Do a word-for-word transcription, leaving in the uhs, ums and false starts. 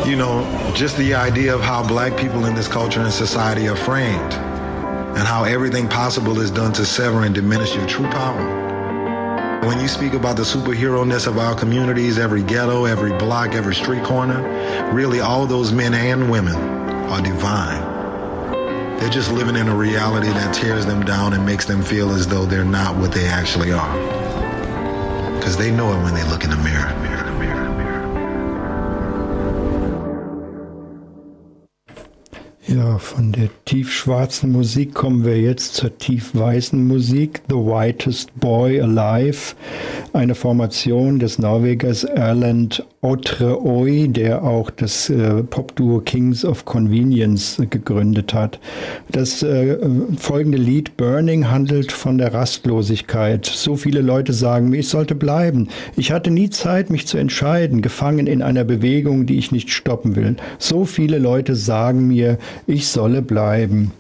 you know, just the idea of how black people in this culture and society are framed and how everything possible is done to sever and diminish your true power. When you speak about the superhero-ness of our communities, every ghetto, every block, every street corner, really all those men and women are divine. They're just living in a reality that tears them down and makes them feel as though they're not what they actually are. Because they know it when they look in the mirror, mirror, mirror, mirror. Ja, von der tiefschwarzen Musik kommen wir jetzt zur tiefweißen Musik. The Whitest Boy Alive, eine Formation des Norwegers Erlend Otterøy, der auch das äh, Popduo Kings of Convenience äh, gegründet hat. Das äh, folgende Lied Burning handelt von der Rastlosigkeit. So viele Leute sagen mir, ich sollte bleiben. Ich hatte nie Zeit, mich zu entscheiden, gefangen in einer Bewegung, die ich nicht stoppen will. So viele Leute sagen mir, ich solle bleiben.